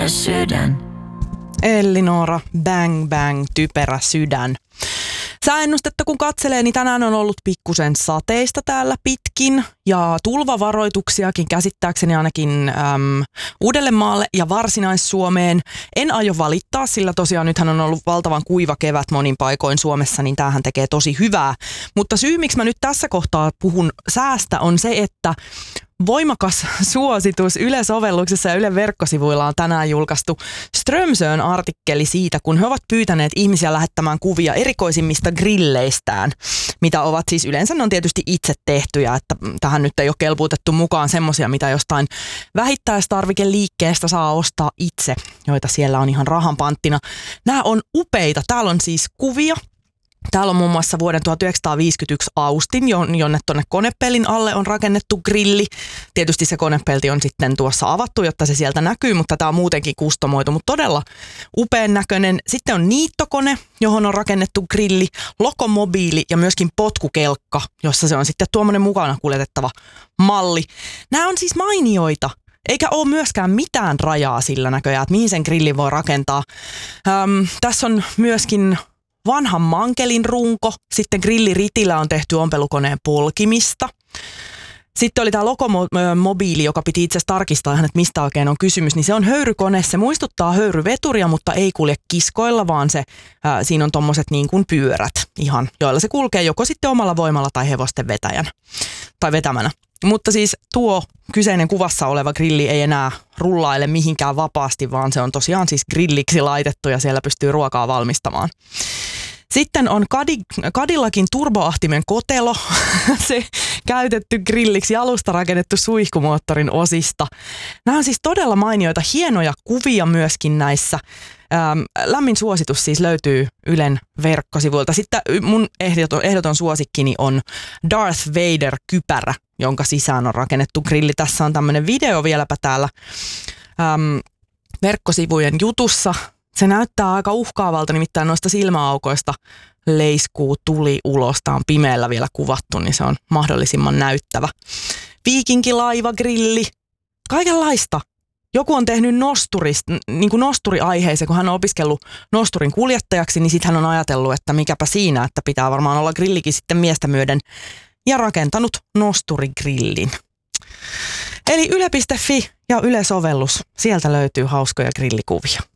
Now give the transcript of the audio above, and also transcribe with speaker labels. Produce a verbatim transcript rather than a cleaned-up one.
Speaker 1: sydän.
Speaker 2: Elinora, bang bang, typerä sydän. Sääennustetta kun katselee, niin tänään on ollut pikkusen sateista täällä pitkin ja tulvavaroituksiakin käsittääkseni ainakin äm, Uudellemaalle ja Varsinais-Suomeen. En aio valittaa, sillä tosiaan nythän on ollut valtavan kuiva kevät monin paikoin Suomessa, niin tämähän tekee tosi hyvää. Mutta syy, miksi mä nyt tässä kohtaa puhun säästä, on se, että voimakas suositus Yle-sovelluksessa ja Ylen verkkosivuilla on tänään julkaistu Strömsön artikkeli siitä, kun he ovat pyytäneet ihmisiä lähettämään kuvia erikoisimmista grilleistään, mitä ovat siis yleensä ne on tietysti itse tehtyjä, että tähän nyt ei ole kelpuutettu mukaan semmoisia, mitä jostain vähittäistarvikeliikkeestä saa ostaa itse, joita siellä on ihan rahan panttina. Nämä on upeita. Täällä on siis kuvia. Täällä on muun muassa vuoden tuhatyhdeksänsataaviisikymmentäyksi Austin, jonne tuonne konepellin alle on rakennettu grilli. Tietysti se konepelti on sitten tuossa avattu, jotta se sieltä näkyy, mutta tämä on muutenkin kustomoitu, mutta todella upean näköinen. Sitten on niittokone, johon on rakennettu grilli, lokomobiili ja myöskin potkukelkka, jossa se on sitten tuommoinen mukana kuljetettava malli. Nämä on siis mainioita. Eikä ole myöskään mitään rajaa sillä näköjään, että mihin sen grillin voi rakentaa. Öm, tässä on myöskin vanhan mankelin runko, sitten grilliritillä on tehty ompelukoneen polkimista. Sitten oli tämä lokomobiili, joka piti itse asiassa tarkistaa, että mistä oikein on kysymys, niin se on höyrykone. Se muistuttaa höyryveturia, mutta ei kulje kiskoilla, vaan se, ää, siinä on tommoset niin kuin pyörät ihan, joilla se kulkee joko sitten omalla voimalla tai hevosten vetäjänä tai vetämänä. Mutta siis tuo kyseinen kuvassa oleva grilli ei enää rullaile mihinkään vapaasti, vaan se on tosiaan siis grilliksi laitettu ja siellä pystyy ruokaa valmistamaan. Sitten on Cadillacin turboahtimen kotelo, se käytetty grilliksi alusta rakennettu suihkumoottorin osista. Nämä on siis todella mainioita, hienoja kuvia myöskin näissä. Ähm, lämmin suositus siis löytyy Ylen verkkosivuilta. Sitten mun ehdoton, ehdoton suosikkini on Darth Vader-kypärä, jonka sisään on rakennettu grilli. Tässä on tämmöinen video vieläpä täällä ähm, verkkosivujen jutussa. Se näyttää aika uhkaavalta, nimittäin noista silmäaukoista leiskuu tuli ulos. Tämä on pimeällä vielä kuvattu, niin se on mahdollisimman näyttävä. Viikinkilaiva-grilli, kaikenlaista. Joku on tehnyt nosturista, niin kuin nosturiaiheeseen, kun hän on opiskellut nosturin kuljettajaksi, niin sitten hän on ajatellut, että mikäpä siinä, että pitää varmaan olla grillikin sitten miestä myöden, ja rakentanut nosturigrillin. Eli yle piste fi ja Yle-sovellus, sieltä löytyy hauskoja grillikuvia.